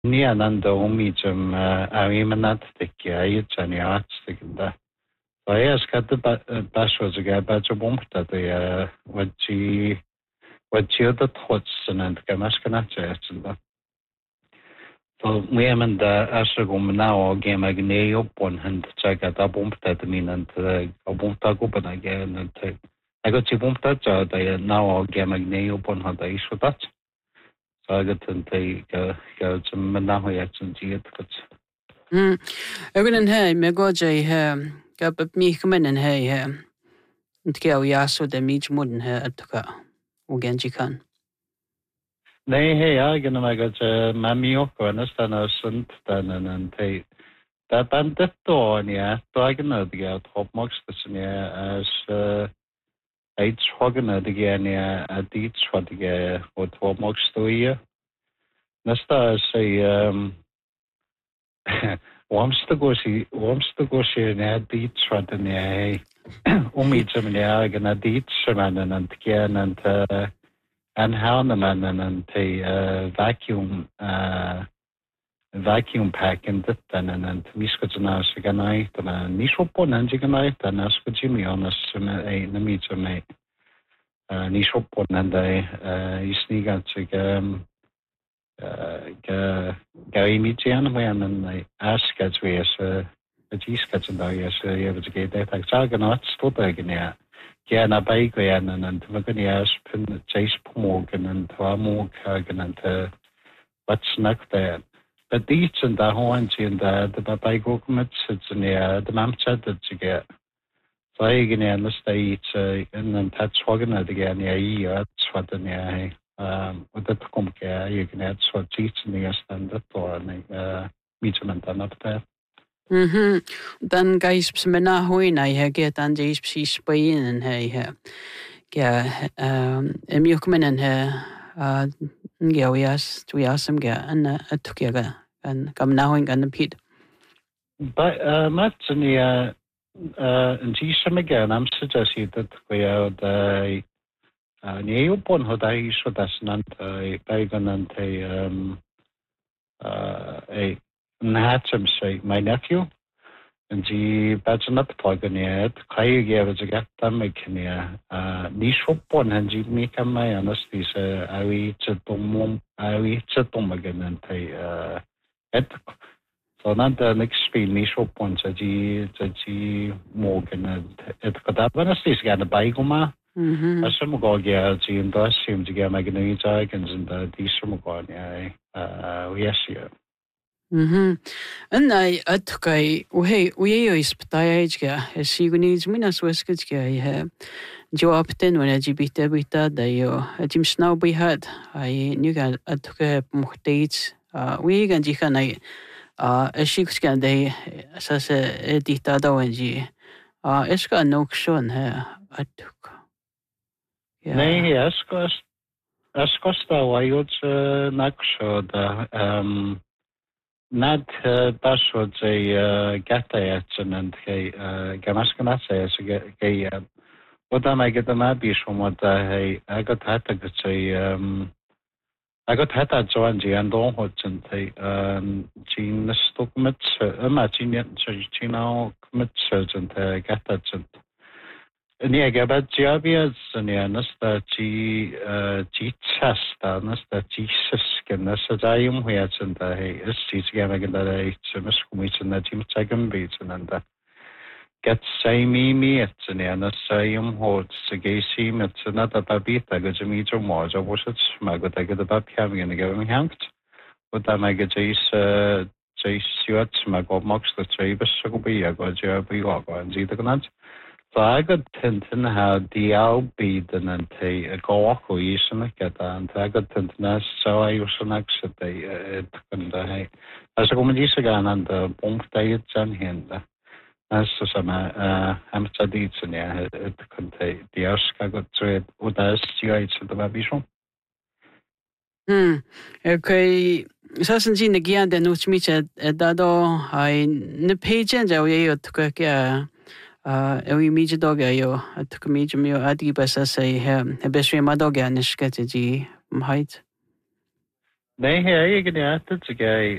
Niananda umijum awimanattikkia itsaniaatstikinda. Vajaskat bashoziga bajabumhtadu ja wajiodat hotsanand kamaskanatsaatsinda. So muemanda asagum nao gemagneo ponhand tsagata bumhtadu minand abumtagubanage nant. Agotsi bumtaja da nao gemagneo ponhanda isudat. Saagatan tai ga manahoyatsin jiatkat. Ögnen hei me gojai he gabab mihkamanen hei he ntkiau yasu de mij muden he atuka ugenjikan. Nee, hei agana magat mamioko anastana sunt tanan tai da bandetto nia toagana diga topmoxtasnia as eight hogana diga nia adit swadiga o topmoxtoia nasta say wamstagoshi nia adit swadania hei umitsumnia agana adit shamanan antkian and and Houneman and the vacuum pack in the then and Miskatana Siganite and Nishopon and Jiganite and Askajimi on us a meter mate Nishopon and Isniga Gary Mijian when I ask as we as a G-sketch and I as a year to get that Zaganot stood again. Gärna beigojanen and Magonias pin chase pomogen and Twamokagen and what's next there. But these and the horns in the Baigo commits it's in the Mamchat that you get. So again, and the stage and then touch wagon again, yeah, that's what the near with the Comca, you can add what cheats in the standard or measurement and up there. Dan gaisps mena hoina he get an jaisps spain he ge emjukmenen he gewias tuiasem ge an atukega and come now in gan pit. But Matson and Gisam again, I'm suggesting that we are the Neopon Hodai so that's not a pagan and a Natsam say my nephew and the Batsanat Pogania, Kaya was a Gatamekania, Nishopon and Jimika my anesthesia, I reach a tom again and et. So not the next speed Nishopon, Saji Morgan et Kadabanas got a baigoma. As some Gogia, the Indosium to get Magnets and the Disumugonia, yes, yeah. And I atukai uyo ispatayaga siguniz minas weskitga he joapten when ajibita bita dayo ajim snow be had I knew atuka muhtates we gan jikan a shikskan day sasa edita dawanji eska nokshon he atuk. Nee, Eskosta wajots naksho da Nad bashod a gatayatsen and gamaskanasa as a gay. What am I get the mabish from what I got hata I got hata joanji and all hotsen Jean Stockmits, Imagine Chino commits and gatatsen. Nie, aber Javias nie nasta ci chasta nasta ci sisken nasta jayum huyatsen da he is ci gamaganda da itsemes kumitsen da jim tsagam bitsen anda get same me etsen nie nasta yum hot segesi metsen da babita gajmi jo moja wosat smagota gada bab having in giving hangt und da mega jis siwat smagob mox da tribes so be ya go jabi go and ji da kanat. So I got tintin how the be the nante a go isn't get and I got tintin so I was an exit it and as a comedian and the bomb day it's on him as some amsterdits and it contain the Oscar got trade with us to the babies. Okay. Sasen jin gian den uchmiche dado I ne page and yo to we meet dog yo at comedian yo adi basa say he beswe madoga nishkataji height. Nee, he ai gan ata te gai